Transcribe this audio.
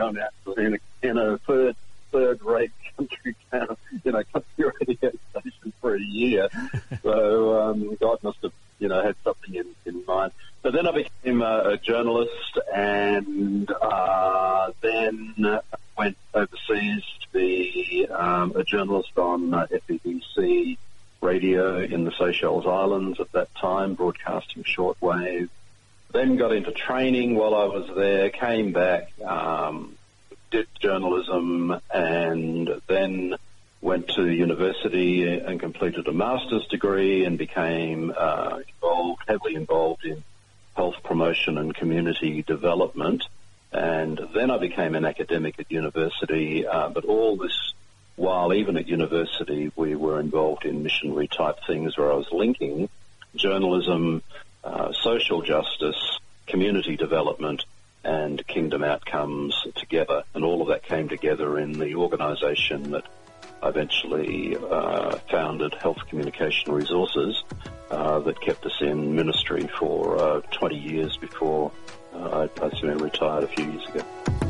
come out in a third-rate country town, country radio station for a year. So God must have, had something in mind. But then I became a journalist, and then went overseas to be a journalist on FEBC radio in the Seychelles Islands at that time, broadcasting shortwave. Then got into training while I was there, came back, did journalism, and then went to university and completed a master's degree and became heavily involved in health promotion and community development. And then I became an academic at university, but all this while, even at university, we were involved in missionary type things where I was linking journalism, social justice, community development, and kingdom outcomes together. And all of that came together in the organisation that I eventually founded, Health Communication Resources, that kept us in ministry for 20 years before I retired a few years ago.